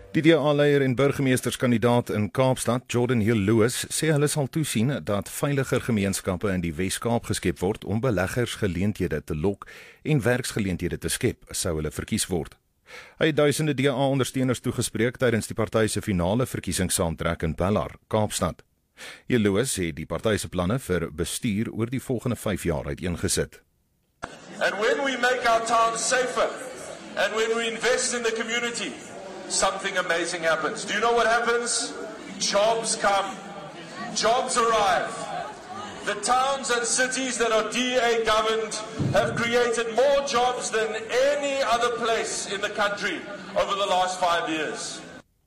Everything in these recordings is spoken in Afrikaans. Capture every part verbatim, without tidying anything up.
Die D A-leier en burgemeesterskandidaat in Kaapstad, Jordan Hill-Lewis, sê hulle sal toesien dat veiliger gemeenskappe in die Wes-Kaap geskep word om beleggers geleenthede te lok en werksgeleenthede te skep, sou hulle verkies word. Hy het duisende D A-ondersteuners toegespreek tydens die party se finale verkiesingssaamtrek in Bellar, Kaapstad. Hill-Lewis het die party se planne vir bestuur oor die volgende vyf jaar uiteengesit. And when we make our towns safer and when we invest in the community, something amazing happens. Do you know what happens? Jobs come. Jobs arrive. The towns and cities that are D A governed have created more jobs than any other place in the country over the last five years.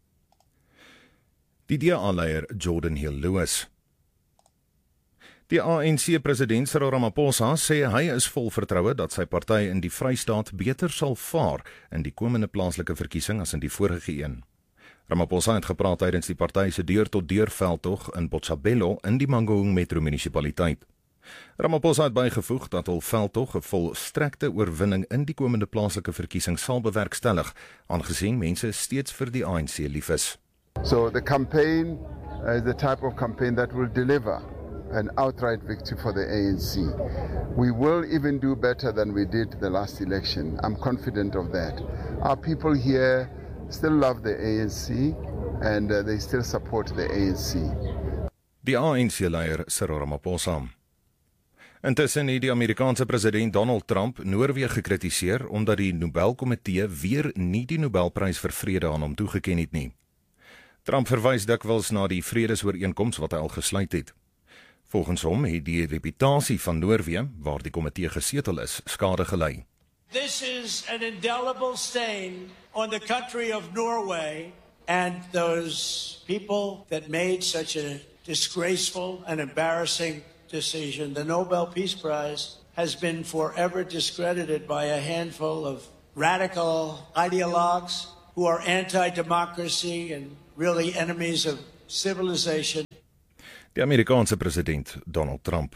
Die D A-leier Jordan Hill-Lewis. Die A N C-president Cyril Ramaphosa sê hy is vol vertroue dat sy party in die Vrystaat beter sal vaar in die komende plaaslike verkiesing as in die vorige een. Ramaphosa het gepraat tydens die party se deur-tot-deur veldtog in Botshabelo in die Mangaung Metro munisipaliteit. Ramaphosa het bygevoeg dat hul veldtog 'n volstrekte oorwinning in die komende plaaslike verkiesing sal bewerkstellig, aangesien mense steeds vir die A N C lief is. So the campaign is the type of campaign that will deliver an outright victory for the A N C. We will even do better than we did the last election. I'm confident of that. Our people here still love the A N C and uh, they still support the A N C. Die A N C-leier Cyril Ramaphosa. Intussen het die Amerikaanse president Donald Trump Noorwe gekritiseer omdat die Nobelkomitee weer nie die Nobelprys vir vrede aan hom toegeken het nie. Trump verwys dikwels na die vredesooreenkoms wat hy al gesluit het. Volgens hom het die reputasie van Noorwe, waar die komitee gesetel is, skade gelei. This is an indelible stain on the country of Norway and those people that made such a disgraceful and embarrassing decision. The Nobel Peace Prize has been forever discredited by a handful of radical ideologues who are anti-democracy and really enemies of civilization. Die Amerikaanse president Donald Trump.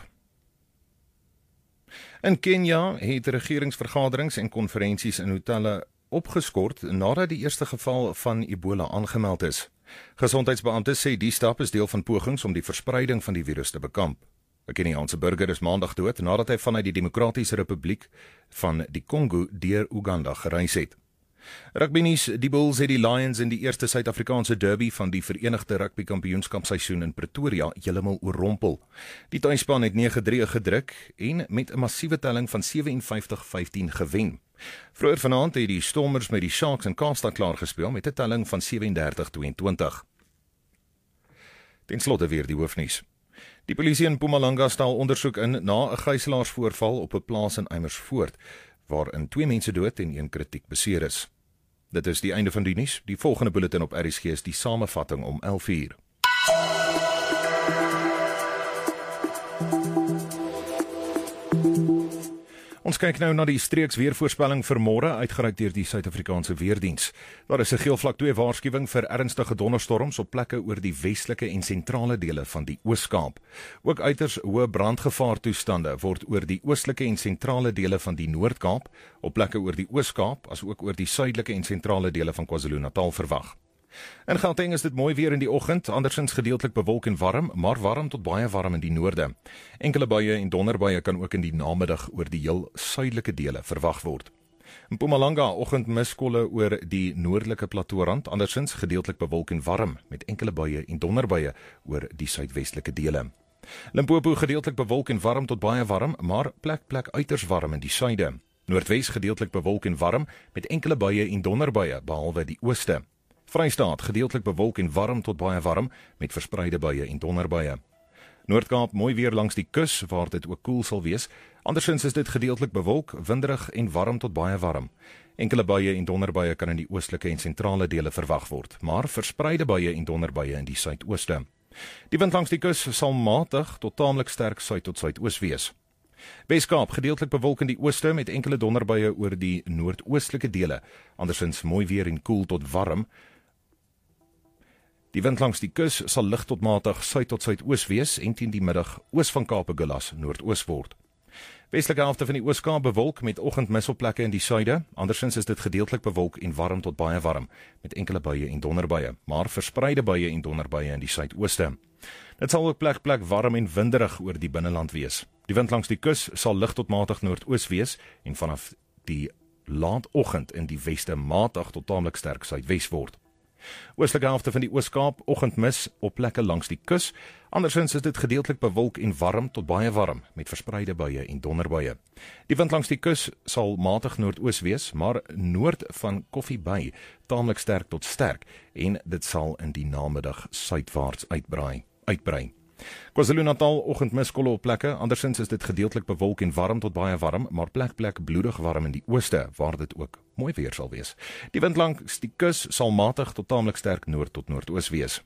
In Kenia het regeringsvergaderings en konferensies in hotelle opgeskort nadat die eerste geval van Ebola aangemeld is. Gesondheidsbeamptes sê die stap is deel van pogings om die verspreiding van die virus te bekamp. 'n Keniaanse burger is maandag dood nadat hy vanuit die Demokratiese Republiek van die Kongo deur Uganda gereis het. Rugbynuus, die Bulls het die Lions in die eerste Suid-Afrikaanse derby van die Verenigde Rugby Kampioenskapseisoen in Pretoria heeltemal oorrompel. Die tuisspan het nege drie gedruk en met 'n massiewe telling van sewe en vyftig vyftien gewen. Vroeër vanaand het die Stormers met die Sharks in Kaapstad klaar gespeel met 'n telling van sewe en dertig tweeëntwintig. Ten slotte weer die hoofnuus. Die polisie in Mpumalanga stel ondersoek in na 'n gijselaarsvoorval op 'n plaas in Amersfoort, waarin twee mense dood en een kritiek beseer is. Dit is die einde van die nuus. Die volgende bulletin op R S G is die samevatting om elf uur. Ons kyk nou na die streeks weervoorspelling vir môre, uitgereik deur die Suid-Afrikaanse Weerdiens. Daar is 'n geel vlak twee waarskuwing vir ernstige donderstorms op plekke oor die westelike en sentrale dele van die Oos-Kaap. Ook uiters hoë brandgevaartoestande word oor die oostelike en sentrale dele van die Noord-Kaap, op plekke oor die Oos-Kaap, as ook oor die suidelike en sentrale dele van KwaZulu-Natal verwag. In Gauteng is dit mooi weer in die oggend, andersins gedeeltelik bewolk en warm, maar warm tot baie warm in die noorde. Enkele buie en donderbuie kan ook in die namiddag oor die heel suidelike dele verwag word. In Mpumalanga, oggendmiskolle oor die noordelike plateaurand, andersins gedeeltelik bewolk en warm, met enkele buie en donderbuie oor die suidwestelike dele. Limpopo gedeeltelik bewolk en warm tot baie warm, maar plek plek uiters warm in die suide. Noordwes gedeeltelik bewolk en warm, met enkele buie en donderbuie, behalwe die ooste. Vrystaat gedeeltelik bewolk en warm tot baie warm met verspreide buie en donderbuie. Noord-Kaap mooi weer langs die kus waar dit ook koel sal wees. Andersins is dit gedeeltelik bewolk, winderig en warm tot baie warm. Enkele buie en donderbuie kan in die oostelike en sentrale dele verwag word, maar verspreide buie en donderbuie in die suidooste. Die wind langs die kus sal matig tot taamlik sterk suid tot suidoos wees. Wes-Kaap gedeeltelik bewolk in die ooste met enkele donderbuie oor die noordoostelike dele. Andersins mooi weer en koel tot warm. Die wind langs die kus sal lig tot matig suid tot suidoos wees en teen die middag oos van Kaapagullas noordoos word. Westelike helfte van die Oos-Kaap bewolk met oggendmis op plekke in die suide. Andersins is dit gedeeltelik bewolk en warm tot baie warm met enkele buie en donderbuie, maar verspreide buie en donderbuie in die suidooste. Dit sal ook plek plek warm en winderig oor die binneland wees. Die wind langs die kus sal lig tot matig noordoos wees en vanaf die laatoggend in die weste matig tot taamlik sterk suidwes word. Oostelike helfte van die Oos-Kaap, oggendmis op plekke langs die kus. Andersins is dit gedeeltelik bewolk en warm tot baie warm met verspreide buie en donderbuie. Die wind langs die kus sal matig noordoos wees, maar noord van Koffie Bay taamlik sterk tot sterk en dit sal in die namiddag suidwaarts uitbrei. uitbrei. KwaZulu-Natal, oggendmiskolle op plekke, andersins is dit gedeeltelik bewolk en warm tot baie warm, maar plek plek bloedig warm in die ooste, waar dit ook mooi weer sal wees. Die wind langs die kus sal matig tot taamlik sterk noord tot noordoos wees.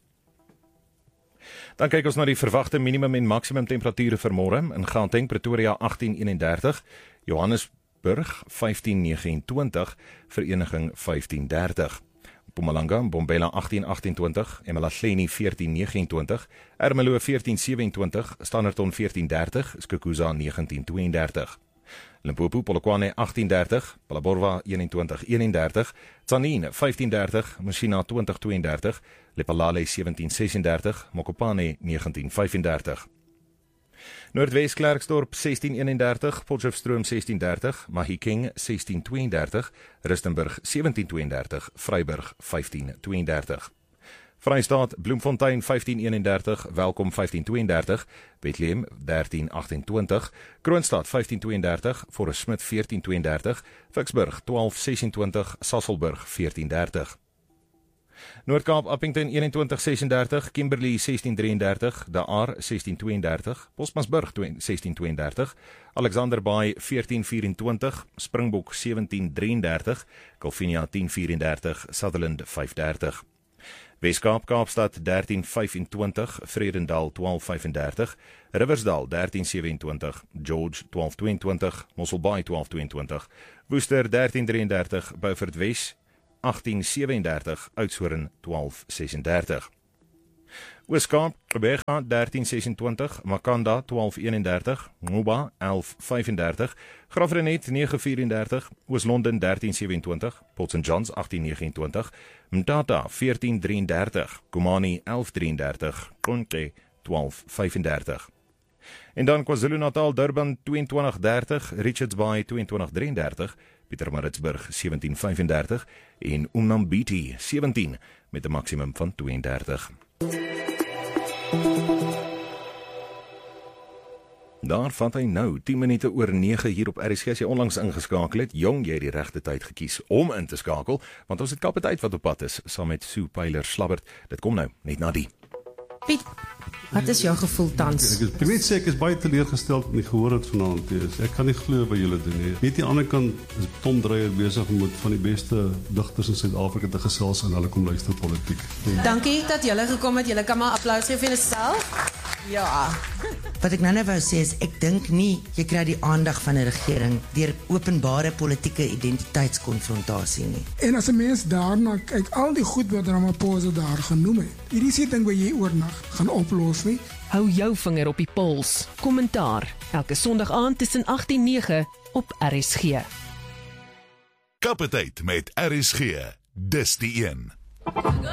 Dan kyk ons na die verwagte minimum en maksimum temperature vir môre. In Gauteng, Pretoria agtien eenendertig, Johannesburg vyftien negenentwintig, Vereniging vyftien dertig. Mpumalanga, Mbombela agtien agtentwintig, eMalahleni veertien negenentwintig, Ermelo veertien sewentwintig, Standerton veertien dertig, Skukuza negentien tweeëndertig. Limpopo, Polokwane agtien dertig, Phalaborwa eenentwintig eenendertig, Tzaneen vyftien dertig, Messina twintig tweeëndertig, Lephalale sewentien sesendertig, Mokopane negentien vyfendertig. Noordwes Klerksdorp sestien eenendertig, Potchefstroom sestien dertig, Mahikeng sestien tweeëndertig, Rustenburg sewentien tweeëndertig, Vryburg vyftien tweeëndertig. Vrystaat, Bloemfontein vyftien eenendertig, Welkom vyftien tweeëndertig, Bethlehem dertien achtentwintig, Kroonstad vyftien tweeëndertig, Forest Smith veertien tweeëndertig, Vicksburg twaalf sesentwintig, Sasolburg veertien dertig. Noord-Kaap, Appington eenentwintig sesendertig, Kimberley sestien drieëndertig, De Aar sestien tweeëndertig, Bosmansburg sestien tweeëndertig, Alexander Bay veertien vyfentwintig, Springbok sewentien drieëndertig, Kalvinia tien vyfendertig, Sutherland vyf dertig. Weskaap, Kaapstad dertien vyfentwintig, Vredendal twaalf vyfendertig, Riversdal dertien sewentwintig, George twaalf tweeëntwintig, Mosselbaai twaalf tweeëntwintig, Worcester dertien drieëndertig, Beaufort Wes agtien sewendertig, Oudtshoorn twaalf sesendertig. Ooskaap, Gqeberha dertien sesentwintig, Makanda twaalf eenendertig, Nguba elf vyfendertig, Graaff-Reinet negen vierendertig, Oos-London dertien sewentwintig, Port Saint Johns agtien negenentwintig, Mthatha veertien drieëndertig, Komani elf drieëndertig, Konke twaalf vyfendertig. En dan KwaZulu-Natal, Durban tweeëntwintig dertig, Richards Bay tweeëntwintig drieëndertig, Pietermaritzburg sewentien vyfendertig en Umnambiti sewentien met 'n maksimum van tweeëndertig. Daar vat hy nou tien minute oor nege hier op R S G. As jy onlangs ingeskakel het, jong, jy het die regte tyd gekies om in te skakel, want ons het kaptein wat op pad is saam met Sue Pyler Slabbert. Dit kom nou net na die. Piet, wat is jou gevoel tans? Ek, ek, ek weet sê ek is baie teleurgesteld in die gehoor het vanaand. Ek kan nie glo wat julle doen nie. Net aan die ander kant is Tom Dreyer besig om met van die beste digters in Suid-Afrika te gesels en hulle kom luister politiek. Dankie dat julle gekom het. Julle kan maar applaus gee vir jouself. Ja. Wat ek nou net wou sê is, ek dink nie jy kry die aandag van 'n regering deur openbare politieke identiteitskonfrontasie nie. En as 'n mens daarna kyk, al die goed wat Ramaphosa daar genoem het, hierdie se ding wat jy oornag gaan oplos nie. Hou jou vinger op die pols. Kommentaar elke Sondag aand tussen agt en nege op R S G. Kaptein met R S G. Dis die een.